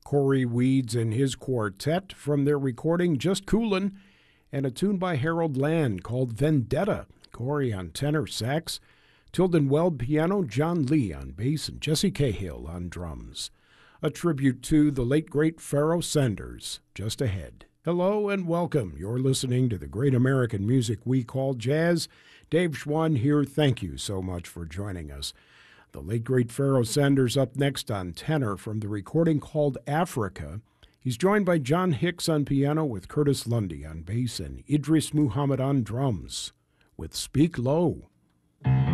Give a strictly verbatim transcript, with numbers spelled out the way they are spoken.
Corey Weeds and his quartet from their recording Just Coolin', and a tune by Harold Land called Vendetta. Corey on tenor sax, Tilden Weld piano, John Lee on bass, and Jesse Cahill on drums. A tribute to the late great Pharoah Sanders, just ahead. Hello and welcome. You're listening to the great American music we call jazz. Dave Schwann here. Thank you so much for joining us. The late great Pharoah Sanders up next on tenor from the recording called Africa. He's joined by John Hicks on piano with Curtis Lundy on bass and Idris Muhammad on drums with Speak Low.